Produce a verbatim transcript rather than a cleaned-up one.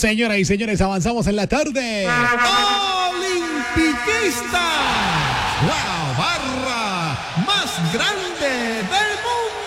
Señoras y señores, avanzamos en la tarde. Olimpiquista. ¡Wow!